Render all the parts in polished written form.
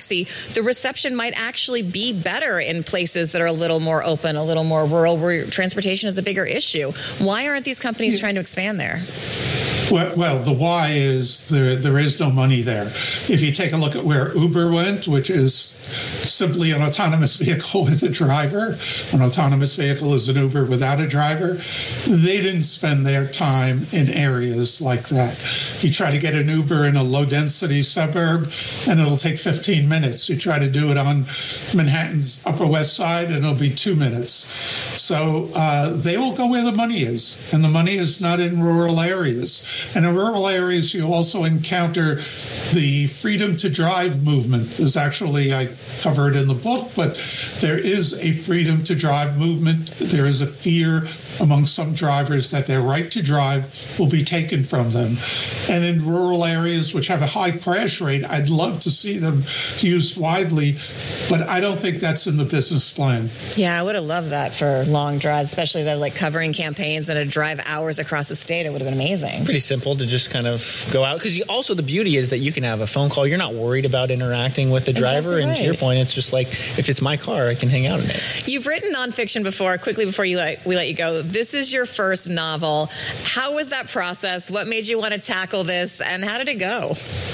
taxi, the reception might actually be better in places that are a little more open, a little more rural, where transportation is a bigger issue. Why aren't these companies trying to expand there? Well, the why is there is no money there. If you take a look at where Uber went, which is simply an autonomous vehicle with a driver, an autonomous vehicle is an Uber without a driver, they didn't spend their time in areas like that. You try to get an Uber in a low-density suburb, and it'll take 15 minutes. You try to do it on Manhattan's Upper West Side, and it'll be 2 minutes. So they will go where the money is, and the money is not in rural areas. And in rural areas, you also encounter the freedom to drive movement. There's actually, I cover it in the book, but there is a freedom to drive movement. There is a fear among some drivers that their right to drive will be taken from them. And in rural areas, which have a high crash rate, I'd love to see them used widely, but I don't think that's in the business plan. Yeah, I would have loved that for long drives, especially as I was like covering campaigns and I'd drive hours across the state. It would have been amazing. Pretty simple to just kind of go out, because also the beauty is that you can have a phone call. You're not worried about interacting with the driver. Exactly and right. To your point, it's just like, if it's my car, I can hang out in it. You've written nonfiction before. Quickly before we let you go, this is your first novel. How was that process? What made you want to tackle this, and how did it go?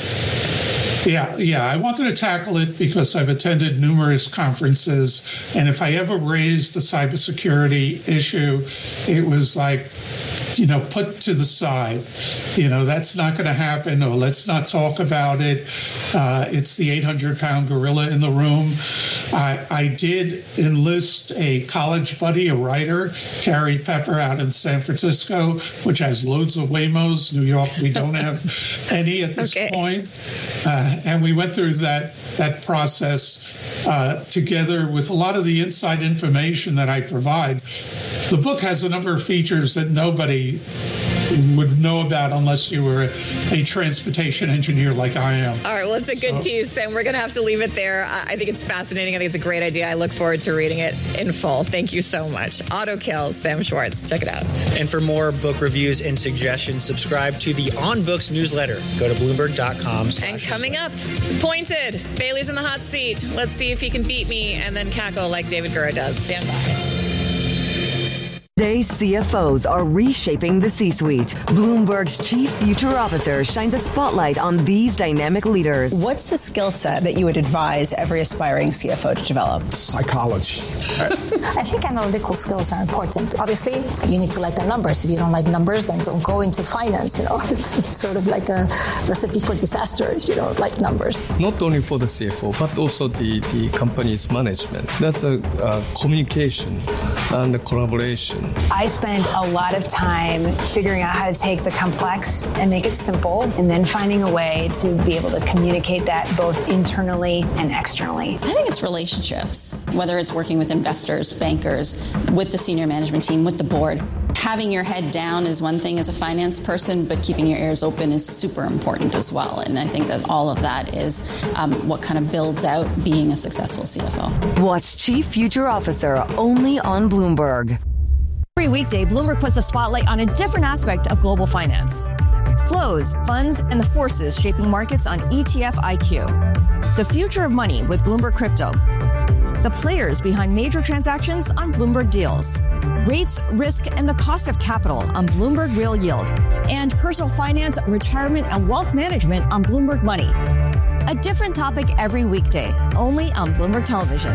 Yeah. I wanted to tackle it because I've attended numerous conferences, and if I ever raised the cybersecurity issue, it was like, put to the side. That's not going to happen, or let's not talk about it. It's the 800-pound gorilla in the room. I did enlist a college buddy, a writer, Carrie Pepper, out in San Francisco, which has loads of Waymos. New York, we don't have any at this point. And we went through that process together with a lot of the inside information that I provide. The book has a number of features that nobody would know about unless you were a transportation engineer like I am. All right, well, it's a good tease, Sam. We're going to have to leave it there. I think it's fascinating. I think it's a great idea. I look forward to reading it in full. Thank you so much. Auto Kill, Sam Schwartz. Check it out. And for more book reviews and suggestions, subscribe to the On Books newsletter. Go to Bloomberg.com. And coming up, Pointed. Bailey's in the hot seat. Let's see if he can beat me and then cackle like David Gura does. Stand by. Today's CFOs are reshaping the C-suite. Bloomberg's chief future officer shines a spotlight on these dynamic leaders. What's the skill set that you would advise every aspiring CFO to develop? Psychology. I think analytical skills are important. Obviously, you need to like the numbers. If you don't like numbers, then don't go into finance. It's sort of like a recipe for disaster if you don't like numbers. Not only for the CFO, but also the company's management. That's a communication and the collaboration. I spend a lot of time figuring out how to take the complex and make it simple, and then finding a way to be able to communicate that both internally and externally. I think it's relationships, whether it's working with investors, bankers, with the senior management team, with the board. Having your head down is one thing as a finance person, but keeping your ears open is super important as well. And I think that all of that is what kind of builds out being a successful CFO. Watch Chief Future Officer only on Bloomberg. Every weekday, Bloomberg puts the spotlight on a different aspect of global finance. Flows, funds, and the forces shaping markets on ETF IQ. The future of money with Bloomberg Crypto. The players behind major transactions on Bloomberg Deals. Rates, risk, and the cost of capital on Bloomberg Real Yield. And personal finance, retirement, and wealth management on Bloomberg Money. A different topic every weekday, only on Bloomberg Television.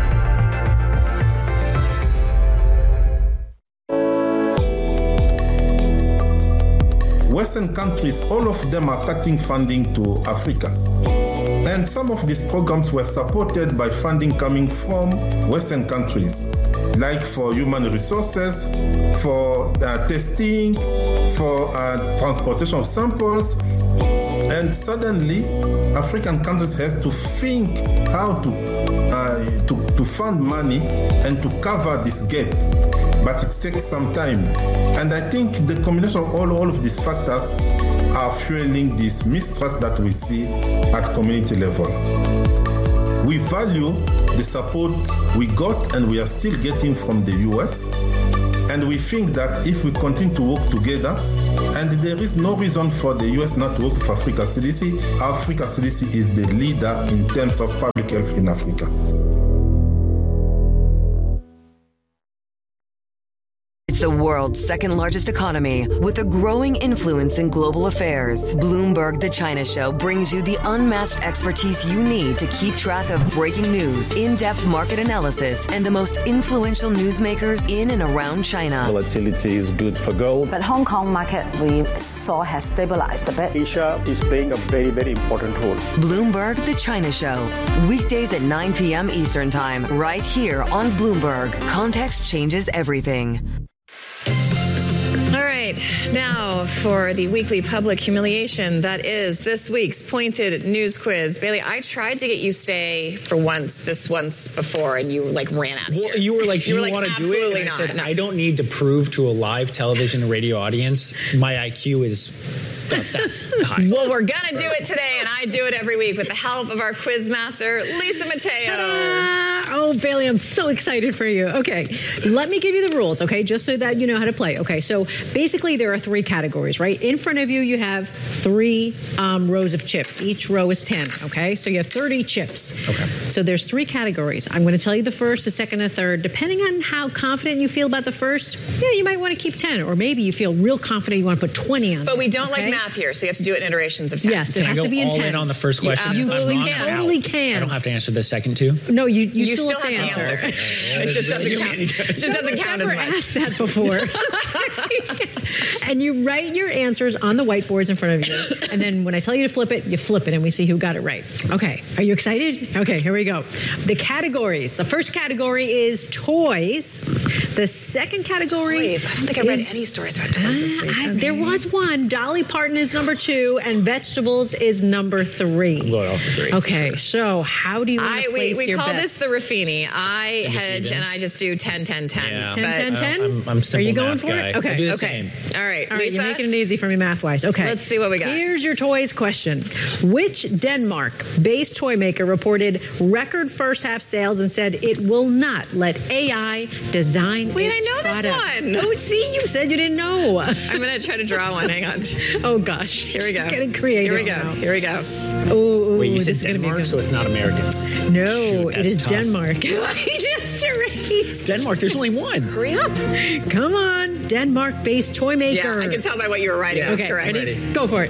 Western countries, all of them are cutting funding to Africa. And some of these programs were supported by funding coming from Western countries, like for human resources, for testing, for transportation of samples. And suddenly, African countries have to think how to fund money and to cover this gap. But it takes some time. And I think the combination of all of these factors are fueling this mistrust that we see at community level. We value the support we got and we are still getting from the US. And we think that if we continue to work together, And there is no reason for the US not to work with Africa CDC. Africa CDC is the leader in terms of public health in Africa. It's the world's second largest economy with a growing influence in global affairs. Bloomberg The China Show brings you the unmatched expertise you need to keep track of breaking news, in-depth market analysis, and the most influential newsmakers in and around China. Volatility is good for gold. But Hong Kong market we saw has stabilized a bit. Asia is playing a very, very important role. Bloomberg The China Show. Weekdays at 9 p.m. Eastern Time, right here on Bloomberg. Context changes everything. All right, now for the weekly public humiliation that is this week's Pointed News Quiz. Bailey, I tried to get you stay for once before, and you ran out of here. You were like, do you want to do it? And I said, I don't need to prove to a live television and radio audience my IQ is not that high. Well, we're going to do it today, and I do it every week with the help of our quiz master, Lisa Mateo. Oh, Bailey, I'm so excited for you. Okay, let me give you the rules, okay, just so that you know how to play. Okay, so basically there are 3 categories, right? In front of you, you have 3 rows of chips. Each row is 10, okay? So you have 30 chips. Okay. So there's 3 categories. I'm going to tell you the first, the second, and the third. Depending on how confident you feel about the first, you might want to keep 10, or maybe you feel real confident you want to put 20 on. But we don't like math here, so you have to do it in iterations of 10. Yes, it has to be in 10. Can I go all in on the first question? You absolutely can. I don't have to answer the second 2? No, you still have to answer. It just doesn't count. It just doesn't count as much. I've never asked that before. And you write your answers on the whiteboards in front of you. And then when I tell you to flip it, you flip it and we see who got it right. Okay. Are you excited? Okay, here we go. The categories. The first category is toys. The second category toys. I don't think I read any stories about toys this week. Okay. There was one. Dolly Parton is number 2 and vegetables is number 3. I'm going off for 3. Okay, sure. So how do you want to place we your call bets? this the Raffini. I hedge and I just do 10, 10, 10. Yeah. 10, 10, 10? I'm simple Are you going math for guy. it? Okay. I do the Okay. same. All right, Lisa? You're making it easy for me math-wise. Okay. Let's see what we got. Here's your toys question. Which Denmark-based toy maker reported record first-half sales and said it will not let AI design Wait, its I know products? this one. Oh, see, you said you didn't know. I'm going to try to draw one. Hang on. Oh, gosh. Here we go. She's getting creative. Here we go. now. Here we go. Oh, Wait, you this said is gonna be Denmark, good. so it's not American. No, Shoot, it is that's tough. Denmark. I just erased. Denmark, there's only one. Hurry up. Come on, Denmark-based toy maker. Yeah, I can tell by what you were writing. Okay, Correct. ready? Go for it.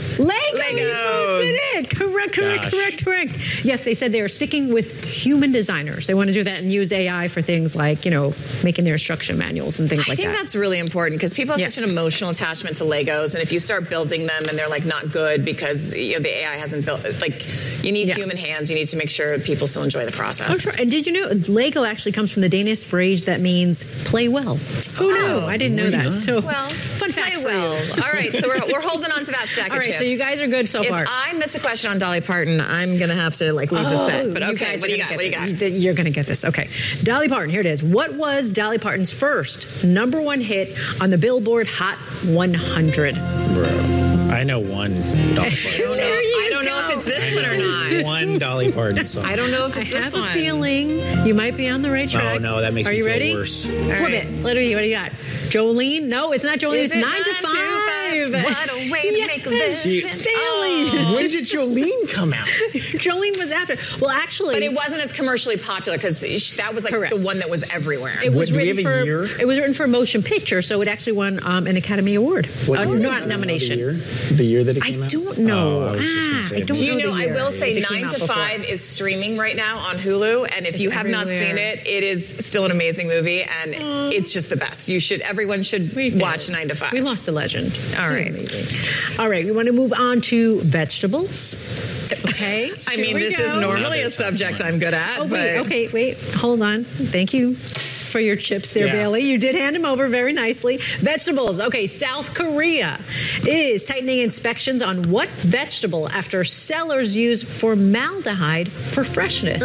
Legos. You did it. Correct. Yes, they said they are sticking with human designers. They want to do that and use AI for things like, making their instruction manuals and things like that. I think that's really important because people have such an emotional attachment to Legos, and if you start building them and they're not good because the AI hasn't built, you need human hands. You need to make sure people still enjoy the process. Oh, sure. And did you know Lego actually comes from the Danish phrase that means play well? Who knew? I didn't know that. So, fun fact play for well. you. All right, so we're holding on to that stack All of right, chips. so you guys are good so far. If I miss a question on Dolly Parton, I'm going to have to leave the set. But okay, what do you got? What do you got? You're going to get this. Okay. Dolly Parton, here it is. What was Dolly Parton's first #1 hit on the Billboard Hot 100? I know one Dolly Parton. I don't know if it's this one or not. One Dolly Parton song. I don't know if it's this one. I have a feeling you might be on the right track. Oh, no, that makes Are me you feel ready? worse. Flip it. Literally, what do you got? Jolene? No, it's not Jolene. Is It's it 9 to 5. What a way to make a living. See, when did Jolene come out? Jolene was after. Well, actually, but it wasn't as commercially popular because that was the one that was everywhere. It was do we written have a for year? It was written for motion picture, so it actually won an Academy Award. Not nomination. The year that it came out? I don't know. Oh, I was just gonna say I don't Do you know know, the I year. will say It came 9 out to before. 5 is streaming right now on Hulu, and if you have not everywhere. seen it, it is still an amazing movie, and it's just the best. Everyone should watch 9 to 5. We lost a legend. All right. Amazing. All right, we want to move on to vegetables. Okay. I mean, this is normally a subject I'm good at. Oh, but wait. Hold on. Thank you for your chips there, Bailey. You did hand them over very nicely. Vegetables. Okay, South Korea is tightening inspections on what vegetable after sellers use formaldehyde for freshness.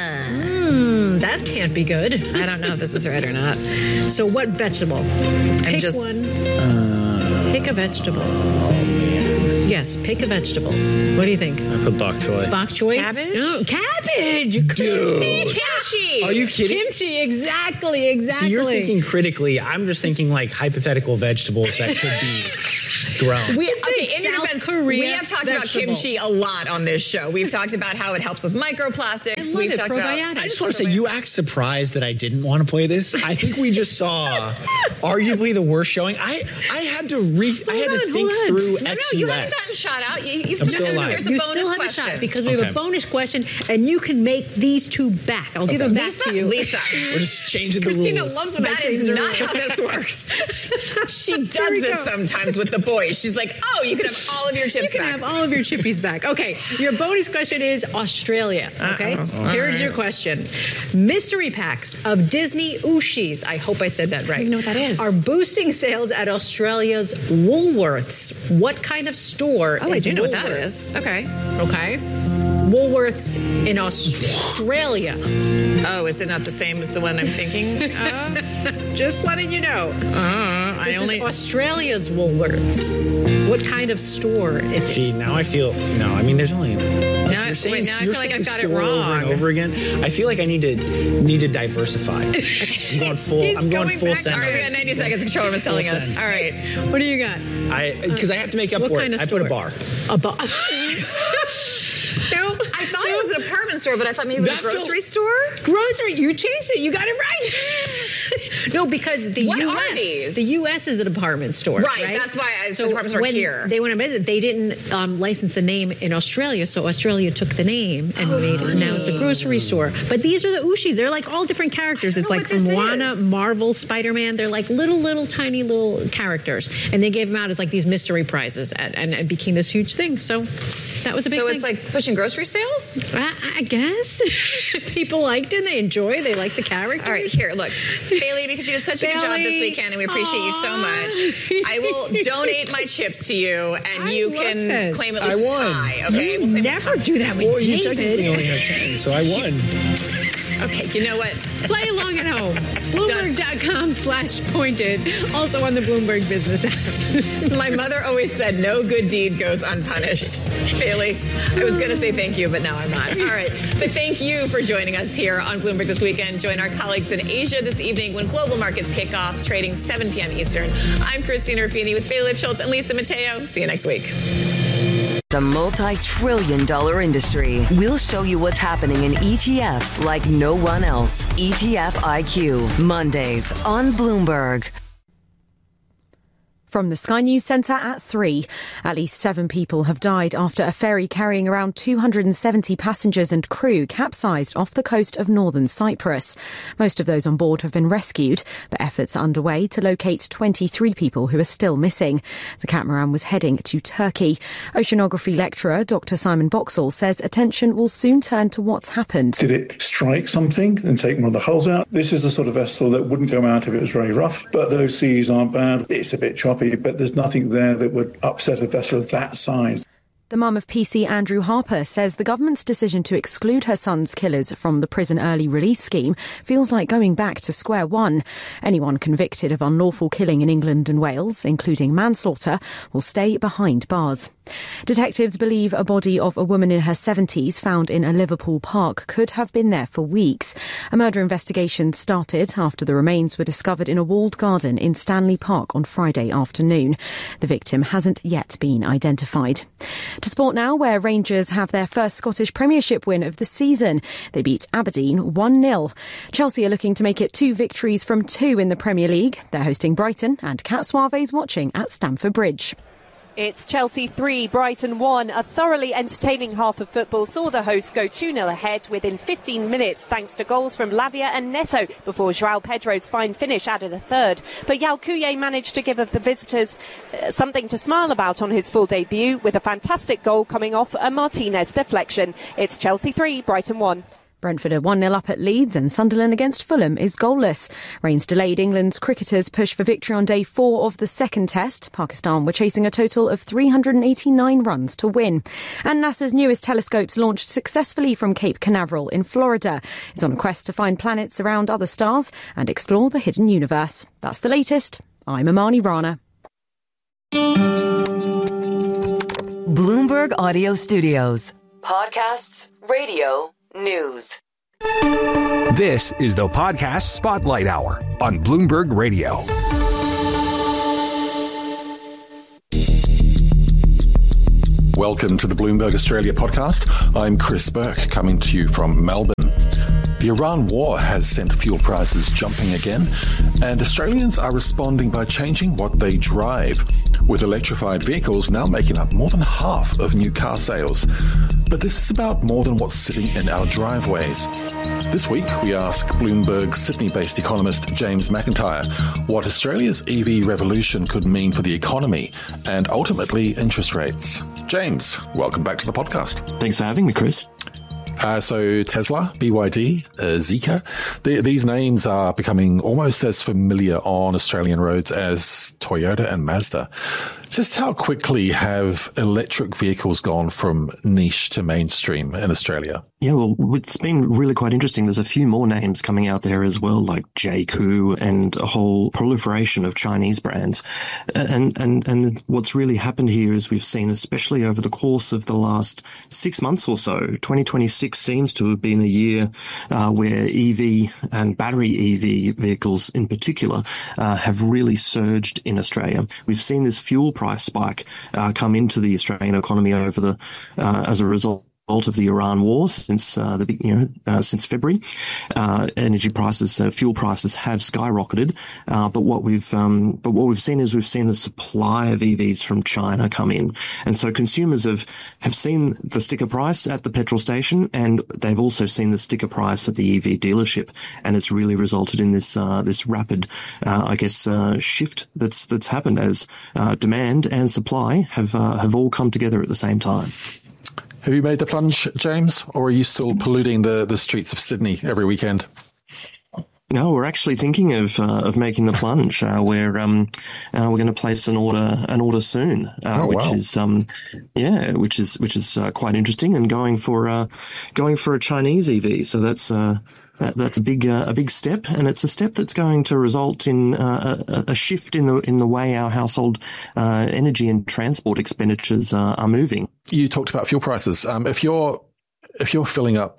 That can't be good. I don't know if this is right or not. So what vegetable? Pick one. Pick a vegetable. Yes, pick a vegetable. What do you think? I put bok choy. Bok choy? Cabbage? No, cabbage. Dude. Kimchi. Are you kidding? Kimchi, exactly. So you're thinking critically. I'm just thinking hypothetical vegetables that could be. grown. In your defense, we have talked about kimchi a lot on this show. We've talked about how it helps with microplastics. We've talked about. I just want to say, you act surprised that I didn't want to play this. I think we just saw arguably the worst showing. I had to think through XUS. No, you haven't gotten a shot out. I'm still alive. There's a you bonus still have question. a shot because we have a bonus question, and you can make these two back. I'll give them back to you. Lisa. We're just changing the Christina rules. loves when I change the rules. That is not how this works. She does this sometimes with the boys. She's like, oh, you can have all of your chips back. You can have all of your chippies back. Okay, your bonus question is Australia. Okay, here's your question. Mystery packs of Disney Ooshies, I hope I said that right. I don't even know what that is. Are boosting sales at Australia's Woolworths. What kind of store I do know Woolworths? what that is. Okay. Woolworths in Australia. Oh, is it not the same as the one I'm thinking of? Just letting you know. This is Australia's Woolworths. What kind of store is it? See, now I feel there's only. Now I feel like I've got it wrong. Over and over again. I feel like I need to diversify. I'm going full. I'm going full send. All right, we got 90 seconds. Controller was telling us. All right, what do you got? Because I have to make up for it. I put a bar. A bar. No, I thought it was an apartment store, but I thought maybe it was a grocery store. Grocery, you changed it. You got it right. No, because the U.S. is a department store, right? That's why it's a department store here. They went to visit. They didn't license the name in Australia, so Australia took the name and made it. Now it's a grocery store. But these are the Ooshies. They're like all different characters. It's like from Moana, Marvel, Spider-Man. They're like little tiny little characters, and they gave them out as like these mystery prizes, and it became this huge thing. So that was a big thing. So it's like pushing grocery sales? I guess. People liked it. They enjoy it. They like the characters. All right, here, look. Bailey, because you did such a good job this weekend, and we appreciate you so much, I will donate my chips to you, and you can claim at least a tie. Okay? You never do that with David. You technically only have 10, so I won. Okay, you know what? Play along at home. Bloomberg.com/pointed. Also on the Bloomberg Business app. My mother always said, no good deed goes unpunished. Bailey, I was going to say thank you, but now I'm not. All right. But thank you for joining us here on Bloomberg This Weekend. Join our colleagues in Asia this evening when global markets kick off, trading 7 p.m. Eastern. I'm Christina Ruffini with Bailey Schultz and Lisa Mateo. See you next week. The multi-trillion-dollar industry. We'll show you what's happening in ETFs like no one else. ETF IQ, Mondays on Bloomberg. From the Sky News Centre at 3, at least 7 people have died after a ferry carrying around 270 passengers and crew capsized off the coast of northern Cyprus. Most of those on board have been rescued, but efforts are underway to locate 23 people who are still missing. The catamaran was heading to Turkey. Oceanography lecturer Dr. Simon Boxall says attention will soon turn to what's happened. Did it strike something and take one of the hulls out? This is the sort of vessel that wouldn't go out if it was very rough, but those seas aren't bad. It's a bit choppy, but there's nothing there that would upset a vessel of that size. The mum of PC Andrew Harper says the government's decision to exclude her son's killers from the prison early release scheme feels like going back to square one. Anyone convicted of unlawful killing in England and Wales, including manslaughter, will stay behind bars. Detectives believe a body of a woman in her 70s found in a Liverpool park could have been there for weeks. A murder investigation started after the remains were discovered in a walled garden in Stanley Park on Friday afternoon. The victim hasn't yet been identified. To sport now, where Rangers have their first Scottish Premiership win of the season. They beat Aberdeen 1-0. Chelsea are looking to make it 2 victories from 2 in the Premier League. They're hosting Brighton, and Cat Suave's watching at Stamford Bridge. It's Chelsea 3, Brighton 1. A thoroughly entertaining half of football saw the hosts go 2-0 ahead within 15 minutes thanks to goals from Lavia and Neto before João Pedro's fine finish added a third. But Yao Kuye managed to give the visitors something to smile about on his full debut with a fantastic goal coming off a Martinez deflection. It's Chelsea 3, Brighton 1. Brentford are 1-0 up at Leeds, and Sunderland against Fulham is goalless. Rains delayed England's cricketers' push for victory on day 4 of the second test. Pakistan were chasing a total of 389 runs to win. And NASA's newest telescopes launched successfully from Cape Canaveral in Florida. It's on a quest to find planets around other stars and explore the hidden universe. That's the latest. I'm Amani Rana. Bloomberg Audio Studios. Podcasts, radio, news. This is the Podcast Spotlight Hour on Bloomberg Radio. Welcome to the Bloomberg Australia podcast. I'm Chris Burke, coming to you from Melbourne. The Iran war has sent fuel prices jumping again, and Australians are responding by changing what they drive, with electrified vehicles now making up more than half of new car sales. But this is about more than what's sitting in our driveways. This week, we ask Bloomberg Sydney-based economist James McIntyre what Australia's EV revolution could mean for the economy and ultimately interest rates. James, welcome back to the podcast. Thanks for having me, Chris. So Tesla, BYD, Zeekr, these names are becoming almost as familiar on Australian roads as Toyota and Mazda. Just how quickly have electric vehicles gone from niche to mainstream in Australia? Yeah, well, it's been really quite interesting. There's a few more names coming out there as well, like JAC and a whole proliferation of Chinese brands. And what's really happened here is we've seen, especially over the course of the last 6 months or so, 2026 seems to have been a year where EV and battery EV vehicles in particular have really surged in Australia. We've seen this fuel price spike come into the Australian economy over the as a result of the Iran war since since February. Energy prices, fuel prices have skyrocketed. But what we've seen is we've seen the supply of EVs from China come in, and so consumers have seen the sticker price at the petrol station, and they've also seen the sticker price at the EV dealership, and it's really resulted in this rapid, shift that's happened as demand and supply have all come together at the same time. Have you made the plunge, James, or are you still polluting the streets of Sydney every weekend? No, we're actually thinking of making the plunge. We're going to place an order soon, which is quite interesting, and going for a Chinese EV. So that's a big step, and it's a step that's going to result in a shift in the way our household energy and transport expenditures are moving. You talked about fuel prices. If you're filling up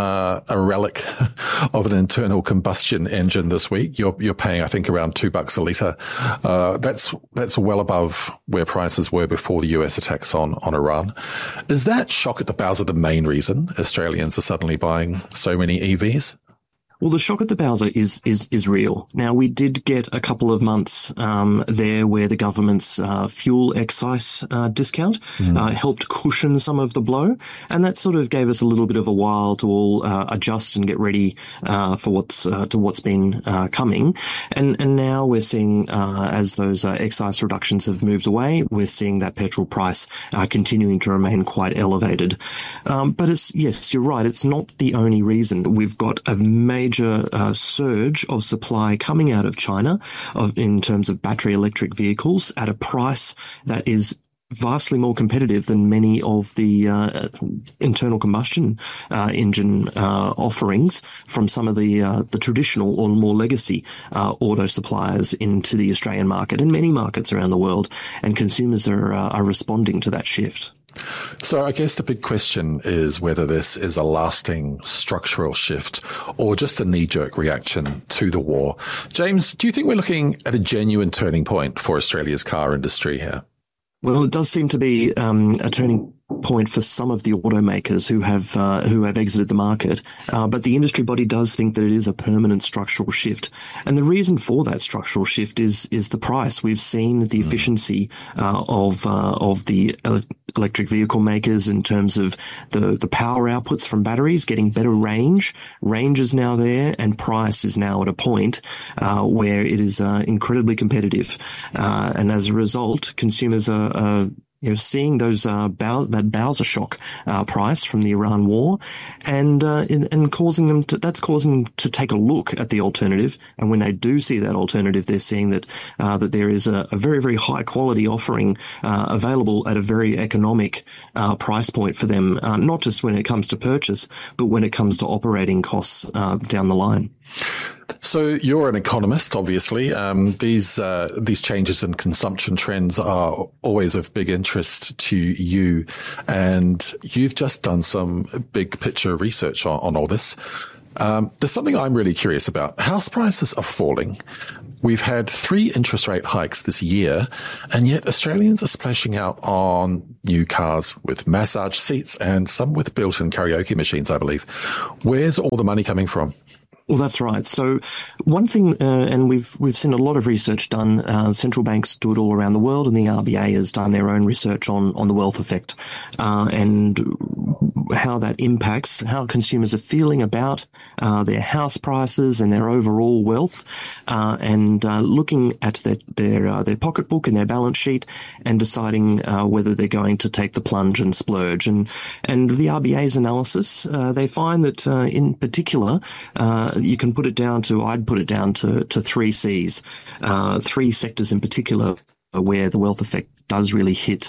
a relic of an internal combustion engine this week, you're paying, I think, around $2 a litre. That's well above where prices were before the US attacks on Iran. Is that shock at the Bowser the main reason Australians are suddenly buying so many EVs? Well, the shock at the Bowser is real. Now, we did get a couple of months there where the government's fuel excise discount helped cushion some of the blow, and that sort of gave us a little bit of a while to all adjust and get ready for what's been coming. And now we're seeing as those excise reductions have moved away, we're seeing that petrol price continuing to remain quite elevated. But yes, you're right. It's not the only reason. We've got a major surge of supply coming out of China in terms of battery electric vehicles at a price that is vastly more competitive than many of the internal combustion engine offerings from some of the traditional or more legacy auto suppliers into the Australian market and many markets around the world, and consumers are responding to that shift. So I guess the big question is whether this is a lasting structural shift or just a knee-jerk reaction to the war. James, do you think we're looking at a genuine turning point for Australia's car industry here? Well, it does seem to be a turning point for some of the automakers who have exited the market, but the industry body does think that it is a permanent structural shift, and the reason for that structural shift is the price. We've seen the efficiency of the electric vehicle makers in terms of the power outputs from batteries getting better range. Range is now there, and price is now at a point where it is incredibly competitive, and as a result, consumers are seeing that Bowser shock price from the Iran war, and causing them to take a look at the alternative. And when they do see that alternative, they're seeing that there is a very, very high quality offering available at a very economic price point for them, not just when it comes to purchase, but when it comes to operating costs down the line. So you're an economist, obviously. These changes in consumption trends are always of big interest to you, and you've just done some big picture research on all this. There's something I'm really curious about. House prices are falling. We've had 3 interest rate hikes this year, and yet Australians are splashing out on new cars with massage seats and some with built-in karaoke machines, I believe. Where's all the money coming from? Well, that's right. So one thing, and we've seen a lot of research done. Central banks do it all around the world, and the RBA has done their own research on the wealth effect and how that impacts how consumers are feeling about their house prices and their overall wealth, and looking at their pocketbook and their balance sheet and deciding whether they're going to take the plunge and splurge. And the RBA's analysis, they find that in particular, you can put it down to, I'd put it down to 3 C's, 3 sectors in particular where the wealth effect does really hit,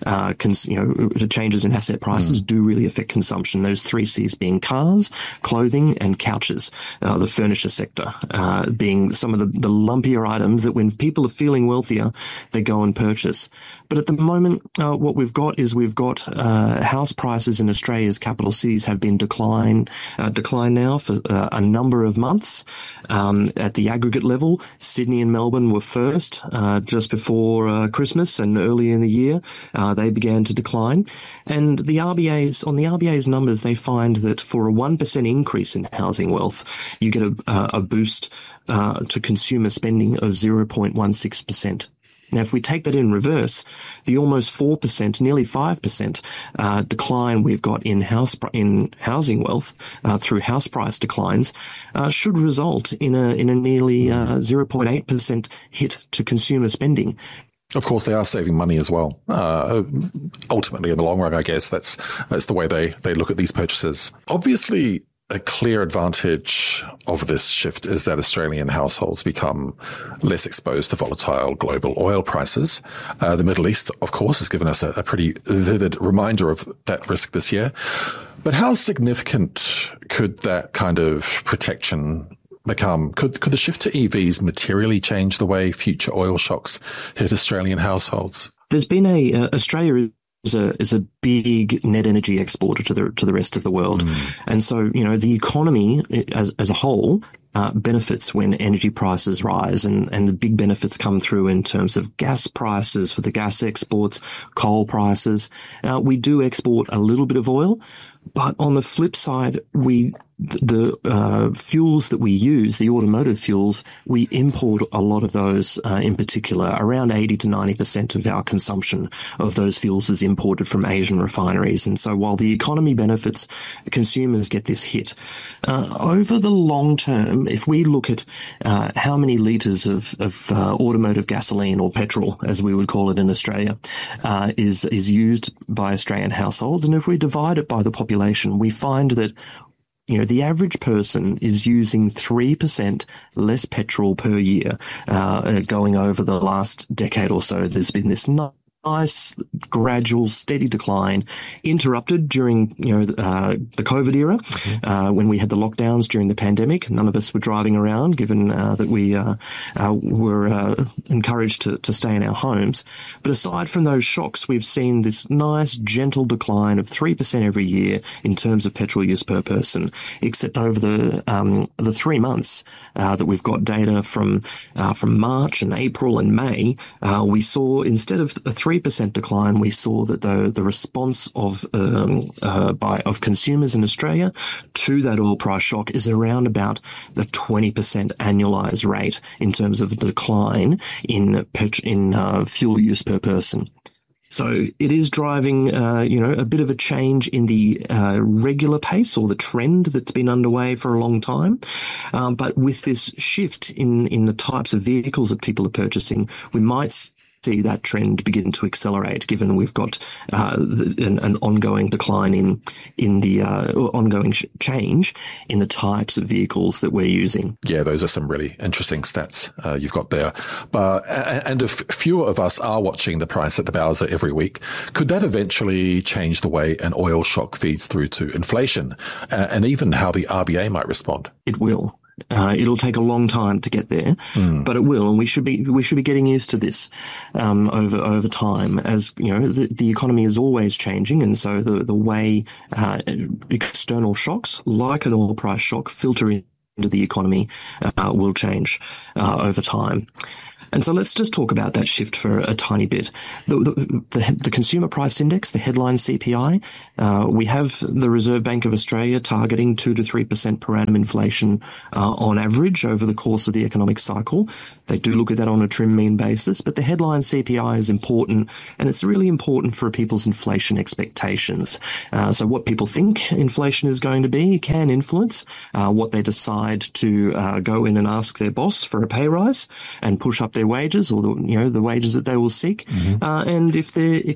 the changes in asset prices do really affect consumption. Those 3 C's being cars, clothing, and couches. The furniture sector being some of the lumpier items that when people are feeling wealthier, they go and purchase. But at the moment, what we've got house prices in Australia's capital cities have been decline now for a number of months. At the aggregate level, Sydney and Melbourne were first just before Christmas, and early in the year, they began to decline. And the RBA's numbers, they find that for a 1% increase in housing wealth, you get a boost to consumer spending of 0.16%. Now, if we take that in reverse, the almost 4%, nearly 5% decline we've got in housing wealth through house price declines should result in a nearly 0.8% hit to consumer spending. Of course, they are saving money as well. Ultimately, in the long run, I guess that's the way they look at these purchases. Obviously, a clear advantage of this shift is that Australian households become less exposed to volatile global oil prices. The Middle East, of course, has given us a pretty vivid reminder of that risk this year. But how significant could that kind of protection become? Could the shift to EVs materially change the way future oil shocks hit Australian households? There's been Australia is a big net energy exporter to the rest of the world. And so, the economy as a whole benefits when energy prices rise, and the big benefits come through in terms of gas prices for the gas exports, coal prices. We do export a little bit of oil, but on the flip side, the fuels that we use, the automotive fuels, we import a lot of those, in particular. Around 80 to 90% of our consumption of those fuels is imported from Asian refineries. And so while the economy benefits, consumers get this hit. Over the long term, if we look at how many litres of automotive gasoline, or petrol, as we would call it in Australia, is used by Australian households, and if we divide it by the population, we find that the average person is using 3% less petrol per year, going over the last decade or so. There's been this nice, gradual, steady decline, interrupted during the COVID era, when we had the lockdowns during the pandemic. None of us were driving around, given that we were encouraged to stay in our homes. But aside from those shocks, we've seen this nice, gentle decline of 3% every year in terms of petrol use per person. Except over the 3 months that we've got data from March and April and May, we saw, instead of a 3% decline, we saw that the response of consumers in Australia to that oil price shock is around about the 20% annualized rate in terms of decline in fuel use per person. So it is driving, a bit of a change in the regular pace, or the trend that's been underway for a long time. But with this shift in the types of vehicles that people are purchasing, we might see that trend begin to accelerate, given we've got an ongoing decline in the ongoing change in the types of vehicles that we're using. Yeah, those are some really interesting stats you've got there. And if fewer of us are watching the price at the bowser every week, could that eventually change the way an oil shock feeds through to inflation, and even how the RBA might respond? It will. It'll take a long time to get there, but it will, and we should be getting used to this over time. As the economy is always changing, and so the way external shocks, like an oil price shock, filter of the economy will change over time. And so let's just talk about that shift for a tiny bit. The Consumer Price Index, the headline CPI, we have the Reserve Bank of Australia targeting 2 to 3% per annum inflation on average over the course of the economic cycle. They do look at that on a trim mean basis, but the headline CPI is important, and it's really important for people's inflation expectations. So what people think inflation is going to be can influence what they decide to go in and ask their boss for a pay rise and push up their wages, or the wages that they will seek. And if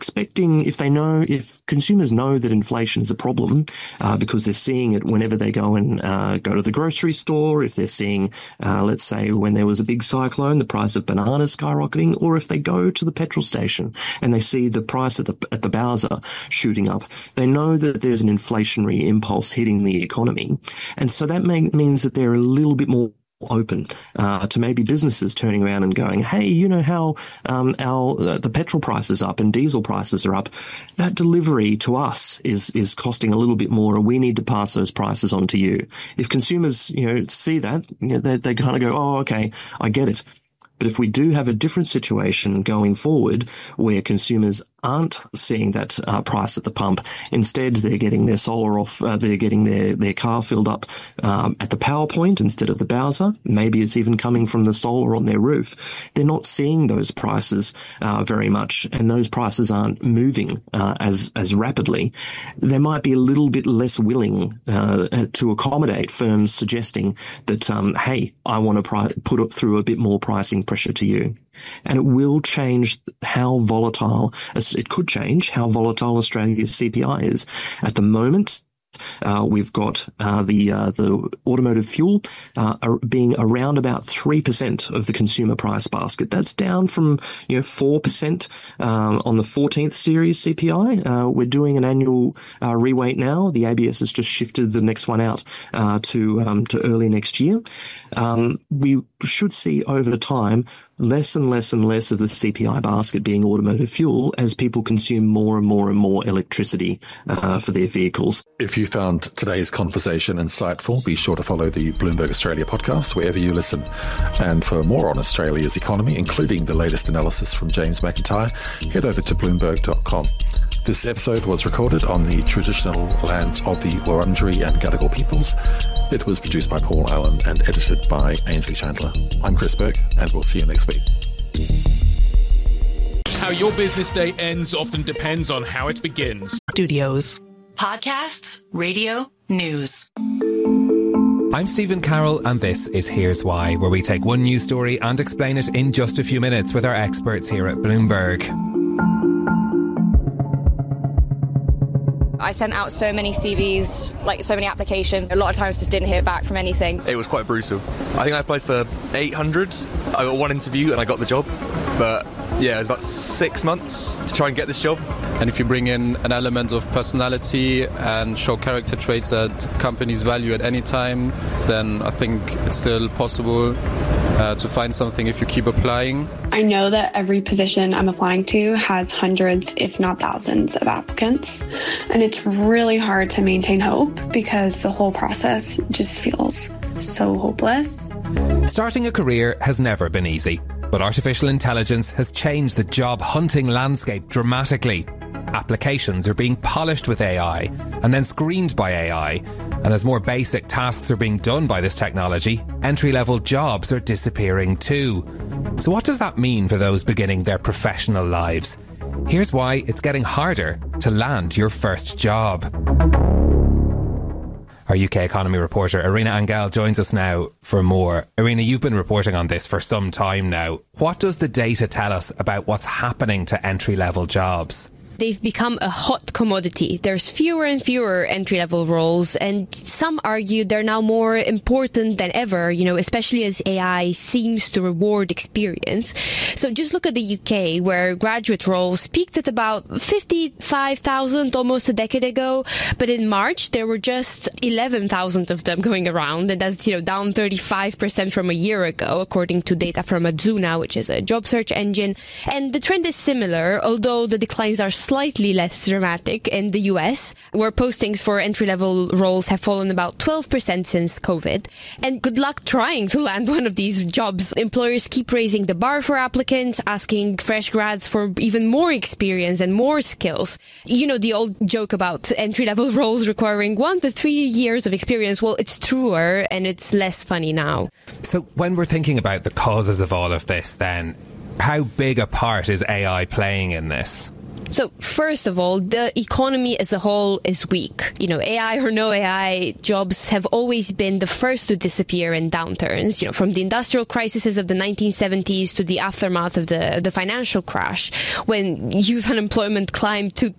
consumers know that inflation is a problem because they're seeing it whenever they go and go to the grocery store, if they're seeing, let's say, when there was a big cyclone, the price of bananas skyrocketing, or if they go to the petrol station and they see the price at the Bowser shooting up, they know that there's an inflationary impulse hitting the economy. And so that means that they're a little bit more open to maybe businesses turning around and going, hey, you know how the petrol price is up and diesel prices are up. That delivery to us is costing a little bit more, and we need to pass those prices on to you. If consumers see that, they kind of go, oh, okay, I get it. But if we do have a different situation going forward where consumers aren't seeing that price at the pump, instead they're getting their solar off, they're getting their car filled up at the power point instead of the Bowser. Maybe it's even coming from the solar on their roof. They're not seeing those prices very much, and those prices aren't moving as rapidly. They might be a little bit less willing to accommodate firms suggesting that, hey, I want to put it through a bit more pricing pressure to you. And it will change how volatile, it could change how volatile Australia's CPI is. At the moment, we've got the automotive fuel being around about 3% of the consumer price basket. That's down from 4% on the 14th series CPI. We're doing an annual reweight now. The ABS has just shifted the next one out to early next year. We should see over time less and less and less of the CPI basket being automotive fuel as people consume more and more and more electricity for their vehicles. If you found today's conversation insightful, be sure to follow the Bloomberg Australia podcast wherever you listen. And for more on Australia's economy, including the latest analysis from James McIntyre, head over to Bloomberg.com. This episode was recorded on the traditional lands of the Wurundjeri and Gadigal peoples. It was produced by Paul Allen and edited by Ainsley Chandler. I'm Chris Burke, and we'll see you next week. How your business day ends often depends on how it begins. Studios. Podcasts, radio, news. I'm Stephen Carroll, and this is Here's Why, where we take one news story and explain it in just a few minutes with our experts here at Bloomberg. I sent out so many CVs, like so many applications. A lot of times just didn't hear back from anything. It was quite brutal. I think I applied for 800. I got one interview and I got the job. But yeah, it was about 6 months to try and get this job. And if you bring in an element of personality and show character traits that companies value at any time, then I think it's still possible to find something if you keep applying. I know that every position I'm applying to has hundreds, if not thousands, of applicants. And it's really hard to maintain hope because the whole process just feels so hopeless. Starting a career has never been easy, but artificial intelligence has changed the job hunting landscape dramatically. Applications are being polished with AI and then screened by AI. And as more basic tasks are being done by this technology, entry-level jobs are disappearing too. So what does that mean for those beginning their professional lives? Here's why it's getting harder to land your first job. Our UK economy reporter Irina Angel joins us now for more. Irina, you've been reporting on this for some time now. What does the data tell us about what's happening to entry-level jobs? They've become a hot commodity. There's fewer and fewer entry-level roles, and some argue they're now more important than ever, especially as AI seems to reward experience. So just look at the UK, where graduate roles peaked at about 55,000 almost a decade ago, but in March there were just 11,000 of them going around, and that's, down 35% from a year ago, according to data from Adzuna, which is a job search engine. And the trend is similar, although the declines are slightly less dramatic in the US, where postings for entry-level roles have fallen about 12% since COVID. And good luck trying to land one of these jobs. Employers keep raising the bar for applicants, asking fresh grads for even more experience and more skills. You know, the old joke about entry-level roles requiring 1 to 3 years of experience. Well, it's truer and it's less funny now. So when we're thinking about the causes of all of this, then, how big a part is AI playing in this? So first of all, the economy as a whole is weak. You know, AI or no AI, jobs have always been the first to disappear in downturns. You know, from the industrial crises of the 1970s to the aftermath of the financial crash, when youth unemployment climbed to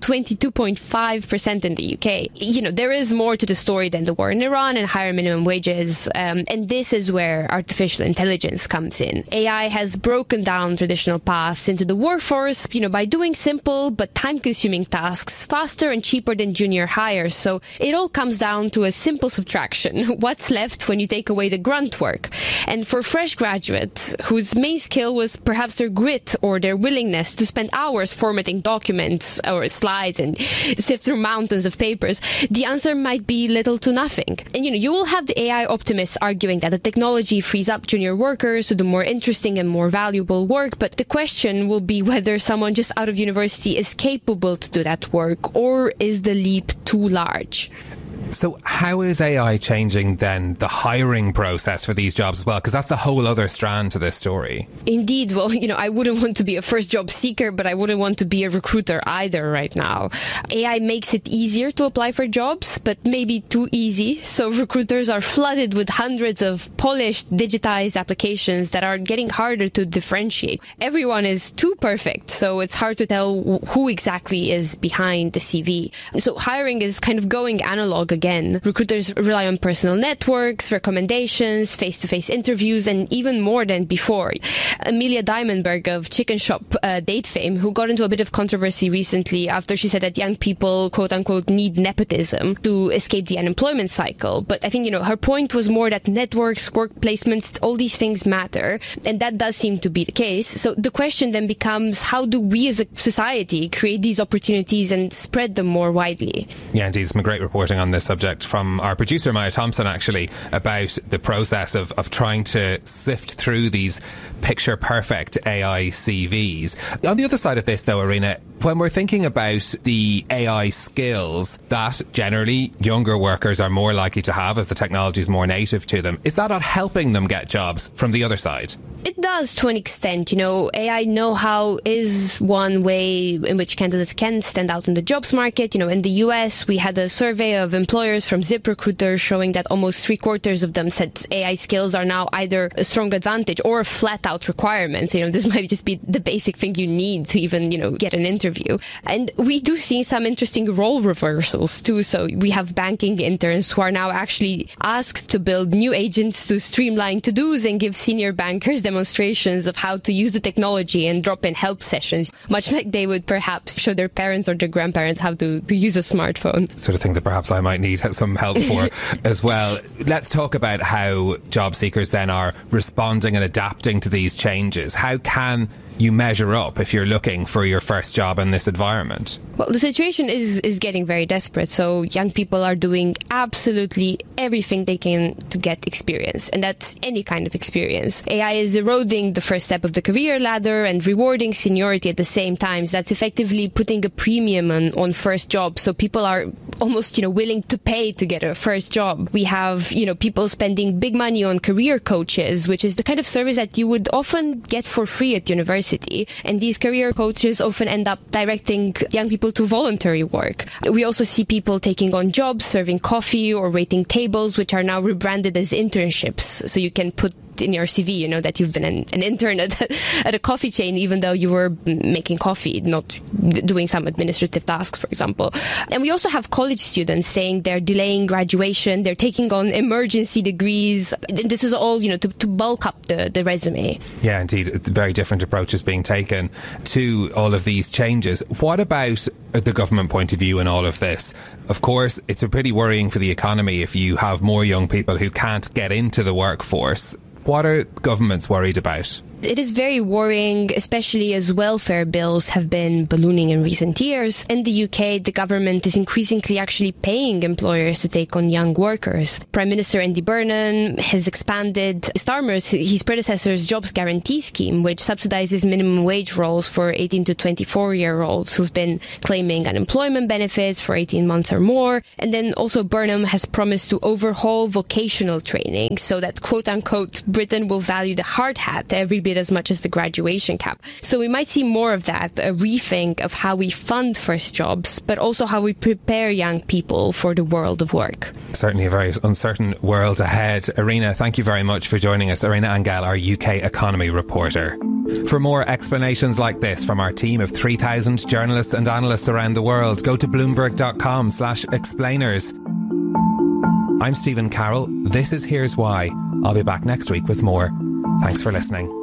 22.5% in the UK. You know, there is more to the story than the war in Iran and higher minimum wages. And this is where artificial intelligence comes in. AI has broken down traditional paths into the workforce, you know, by doing simple but time-consuming tasks faster and cheaper than junior hires. So it all comes down to a simple subtraction. What's left when you take away the grunt work? And for fresh graduates whose main skill was perhaps their grit or their willingness to spend hours formatting documents or slides and sift through mountains of papers, the answer might be little to nothing. And you know, you will have the AI optimists arguing that the technology frees up junior workers to do more interesting and more valuable work, but the question will be whether someone just out of university is capable to do that work, or is the leap too large? So how is AI changing then the hiring process for these jobs as well? Because that's a whole other strand to this story. Indeed. Well, you know, I wouldn't want to be a first job seeker, but I wouldn't want to be a recruiter either right now. AI makes it easier to apply for jobs, but maybe too easy. So recruiters are flooded with hundreds of polished, digitized applications that are getting harder to differentiate. Everyone is too perfect, so it's hard to tell who exactly is behind the CV. So hiring is kind of going analog again. Recruiters rely on personal networks, recommendations, face-to-face interviews, and even more than before. Amelia Diamondberg of Chicken Shop date fame, who got into a bit of controversy recently after she said that young people, quote-unquote, need nepotism to escape the unemployment cycle. But I think, you know, her point was more that networks, work placements, all these things matter, and that does seem to be the case. So the question then becomes, how do we as a society create these opportunities and spread them more widely? Yeah, indeed. Some great reporting on this subject from our producer Maya Thompson, actually, about the process of trying to sift through these picture perfect AI CVs. On the other side of this though, Irina, when we're thinking about the AI skills that generally younger workers are more likely to have as the technology is more native to them, is that not helping them get jobs from the other side? It does to an extent. You know, AI know-how is one way in which candidates can stand out in the jobs market. You know, in the US, we had a survey of employers from ZipRecruiter showing that almost 3/4 of them said AI skills are now either a strong advantage or a flat-out requirement. You know, this might just be the basic thing you need to even, you know, get an interview. And we do see some interesting role reversals too. So we have banking interns who are now actually asked to build new agents to streamline to-dos and give senior bankers demonstrations of how to use the technology and drop in help sessions, much like they would perhaps show their parents or their grandparents how to use a smartphone. Sort of thing that perhaps I might need some help for as well. Let's talk about how job seekers then are responding and adapting to these changes. How can you measure up if you're looking for your first job in this environment? Well, the situation is getting very desperate. So young people are doing absolutely everything they can to get experience, and that's any kind of experience. AI is eroding the first step of the career ladder and rewarding seniority at the same time. So that's effectively putting a premium on first jobs. So people are almost, you know, willing to pay to get a first job. We have, you know, people spending big money on career coaches, which is the kind of service that you would often get for free at university. And these career coaches often end up directing young people to voluntary work. We also see people taking on jobs, serving coffee or waiting tables, which are now rebranded as internships. So you can put in your CV, you know, that you've been an intern at a coffee chain, even though you were making coffee, not doing some administrative tasks, for example. And we also have college students saying they're delaying graduation, they're taking on emergency degrees. And this is all, you know, to bulk up the resume. Yeah, indeed. Very different approaches being taken to all of these changes. What about the government point of view in all of this? Of course, it's pretty worrying for the economy if you have more young people who can't get into the workforce. What are governments worried about? It is very worrying, especially as welfare bills have been ballooning in recent years. In the UK, the government is increasingly actually paying employers to take on young workers. Prime Minister Andy Burnham has expanded Starmer's, his predecessor's jobs guarantee scheme, which subsidizes minimum wage roles for 18 to 24-year-olds who've been claiming unemployment benefits for 18 months or more. And then also Burnham has promised to overhaul vocational training so that, quote-unquote, Britain will value the hard hat every bit as much as the graduation cap. So we might see more of that, a rethink of how we fund first jobs, but also how we prepare young people for the world of work. Certainly a very uncertain world ahead. Irina, thank you very much for joining us. Irina Angel, our UK economy reporter. For more explanations like this from our team of 3,000 journalists and analysts around the world, go to bloomberg.com/explainers. I'm Stephen Carroll. This is Here's Why. I'll be back next week with more. Thanks for listening.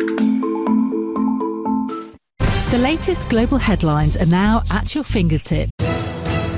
The latest global headlines are now at your fingertips.